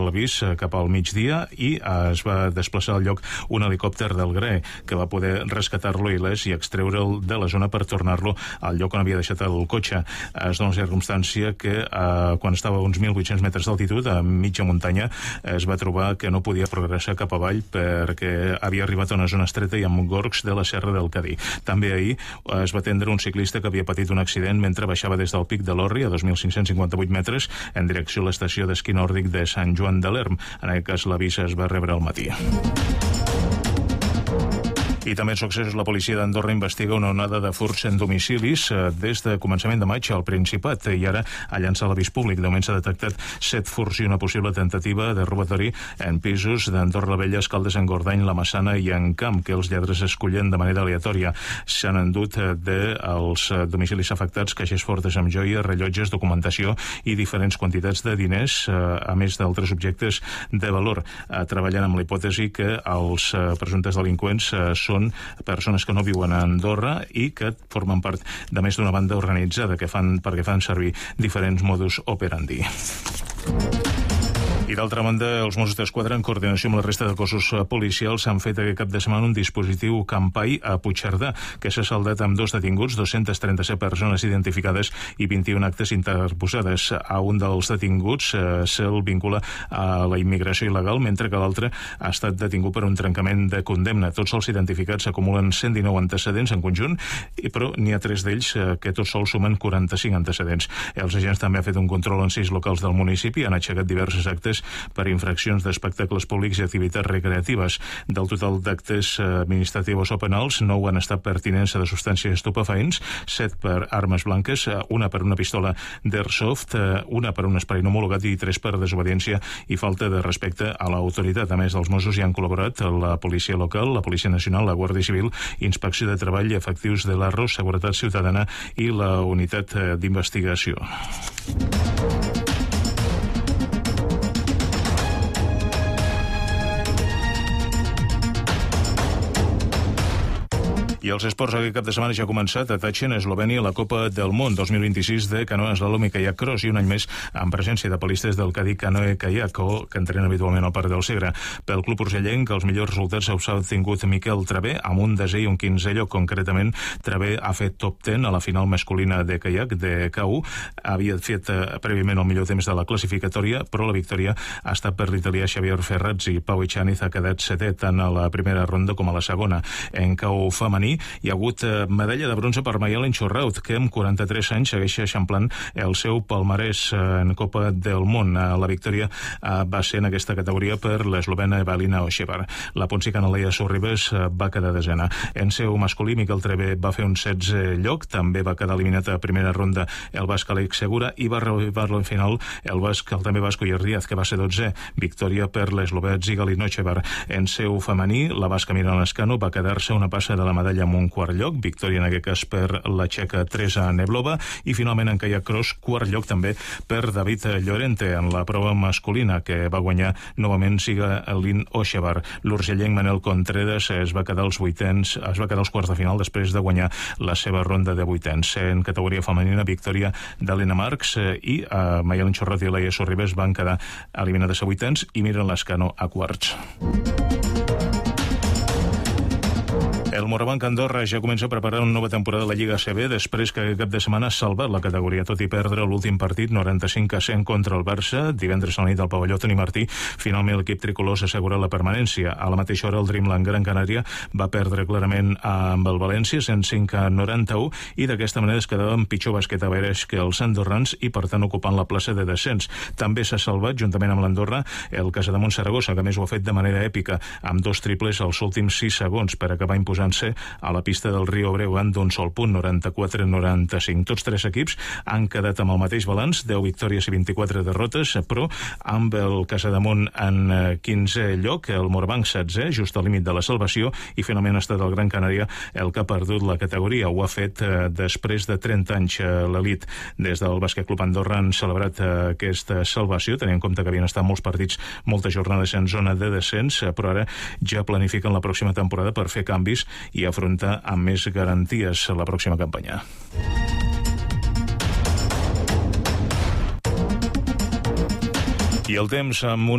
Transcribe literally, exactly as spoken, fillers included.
l'avís cap al migdia i es va desplaçar al lloc un helicòpter del G R E que va poder rescatar-lo il·lès i extreure'l de la zona per tornar-lo al lloc on havia deixat el cotxe. Es dona circumstància que eh, quan estava a uns mil vuit-cents metres d'altitud, a mitja muntanya, es va trobar que no podia progressar cap avall perquè havia arribat a una zona estreta i amb gorgs de la Serra del Cadí. També ahir es va atendre un ciclista que havia patit un accident mentre baixava des del pic de l'Orri a dos mil cinc-cents cinquanta-vuit metres en direcció a l'estació d'esquí nòrdic de Sant Joan de l'Erm. En aquest cas l'avís es va rebre al matí. I també en successos la policia d'Andorra investiga una onada de furts en domicilis des de començament de maig al Principat i ara ha llançat l'avís públic. De moment s'ha detectat set furts i una possible tentativa de robatori en pisos d'Andorra la Vella, Escaldes, Engordany, la Massana i Encamp, que els lladres escollen de manera aleatòria. S'han endut dels domicilis afectats caixers fortes amb joies, rellotges, documentació i diferents quantitats de diners, a més d'altres objectes de valor, treballant amb la hipòtesi que els presumptes delinqüents són persones que no viuen a Andorra i que formen part de més d'una banda organitzada que fan, perquè fan servir diferents modus operandi. I d'altra banda, els Mossos d'Esquadra, en coordinació amb la resta de cossos policials, han fet aquest cap de setmana un dispositiu Campai a Puigcerdà, que s'ha saldat amb dos detinguts, dues-centes trenta-set persones identificades i vint-i-un actes interposades. A un dels detinguts eh, se'l vincula a la immigració il·legal, mentre que l'altre ha estat detingut per un trencament de condemna. Tots els identificats acumulen cent dinou antecedents en conjunt, però n'hi ha tres d'ells eh, que tots sols sumen quaranta-cinc antecedents. Els agents també han fet un control en sis locals del municipi, han aixecat diversos actes per infraccions d'espectacles públics i activitats recreatives. Del total d'actes administratius o penals, nou han estat per tinença de substàncies estupefaents, set per armes blanques, una per una pistola d'Airsoft, una per un espai no homologat i tres per desobediència i falta de respecte a l'autoritat. A més dels Mossos hi han col·laborat la policia local, la Policia Nacional, la Guàrdia Civil, Inspecció de Treball, efectius de l'A R R O, Seguretat Ciutadana i la Unitat d'Investigació. I els esports aquest cap de setmana ja ha començat a Tachén, a Eslovènia, la Copa del Món dos mil vint-i-sis de canoa, slalom i caiac cross, i un any més en presència de palistes del Cadí Canoe Caiac, o que entrenen habitualment al Parc del Segre. Pel club urgellenc, els millors resultats s'ha obtingut Miquel Travé, amb un desè i un quinzè lloc. Concretament, Travé ha fet top deu a la final masculina de caiac de K u. Havia fet eh, prèviament el millor temps de la classificatòria, però la victòria ha estat per l'italià Xavier Ferrazzi. Pau Echaniz ha quedat setè tant a la primera ronda com a la segona. En K u femení hi ha hagut eh, medalla de bronze per Mayalen Chorraut, que amb quaranta-tres anys segueix eixamplant el seu palmarès eh, en Copa del Món. Eh, la victòria eh, va ser en aquesta categoria per l'eslovena Evalina Oševar. La ponsicana Leia Sorribes eh, va quedar desena. En seu masculí, Miquel Travé va fer un setzè lloc, també va quedar eliminat a primera ronda el basc Àlex Segura i va arribar-lo en final el basc, el també basc Oyer Díaz, que va ser dotzè. Victòria per l'eslovè Zigalin Oševar. En seu femení, la basca Mirana Lescano va quedar-se una passa de la medalla amb un quart lloc, victòria en aquest cas per la txeca Teresa Neblova, i finalment en caiac cross, quart lloc també per David Llorente en la prova masculina, que va guanyar novament Zigalin Oševar. L'urgellenc Manel Contreras es va quedar als vuitens, es va quedar als quarts de final després de guanyar la seva ronda de vuitens. En categoria femenina, victòria d'Helena Marx i uh, Mayalen Chorraut i Leia Sorribes van quedar eliminades a vuitens i Miren Lescano a quarts. El Morabanc Andorra ja comença a preparar una nova temporada de la Lliga A C B després que aquest cap de setmana ha salvat la categoria, tot i perdre l'últim partit noranta-cinc a cent contra el Barça. Divendres a la nit al pavelló Toni Martí, finalment l'equip tricolor s'assegura la permanència. A la mateixa hora el Dreamland Gran Canària va perdre clarament amb el València cent cinc a noranta-u i d'aquesta manera es quedava amb pitjor basquet a Beres que els andorrans i per tant ocupant la plaça de descens. També s'ha salvat juntament amb l'Andorra el Casademont Saragossa, que més ho ha fet de manera èpica amb dos triples als últims sis segons per acabar imposant a la pista del Rio Breogán d'un sol punt, noranta-quatre a noranta-cinc. Tots tres equips han quedat amb el mateix balanç, deu victòries i vint-i-quatre derrotes, però amb el Casademont en quinzè lloc, el Morabanc setzè, just al límit de la salvació, i finalment ha estat el Gran Canària el que ha perdut la categoria. Ho ha fet eh, després de trenta anys eh, l'elit. Des del Bàsquet Club Andorra han celebrat eh, aquesta salvació, tenint en compte que havien estat molts partits, moltes jornades en zona de descens, eh, però ara ja planifiquen la pròxima temporada per fer canvis i afrontar amb més garanties la pròxima campanya. I el temps amb un